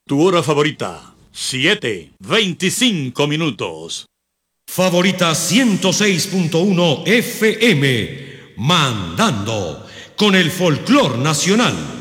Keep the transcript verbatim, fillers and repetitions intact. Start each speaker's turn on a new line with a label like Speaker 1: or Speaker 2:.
Speaker 1: Tu hora favorita, siete, veinticinco minutos.
Speaker 2: Favorita ciento seis punto uno F M, mandando con el folclor nacional.